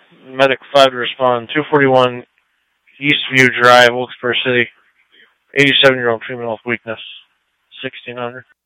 Medic 5 to respond. 241 Eastview Drive, Wilkes-Barre City. 87-year-old female with weakness. 1600.